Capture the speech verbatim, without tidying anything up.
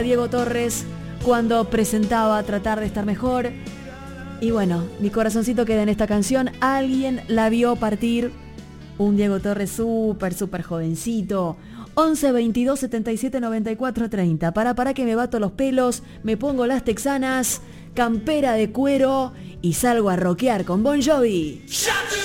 Diego Torres cuando presentaba Tratar de Estar Mejor. Y bueno, mi corazoncito queda en esta canción. Alguien la vio partir. Un Diego Torres súper, súper jovencito. once, veintidós, setenta y siete, noventa y cuatro, treinta. Para, para que me bato los pelos, me pongo las texanas, campera de cuero y salgo a rockear con Bon Jovi.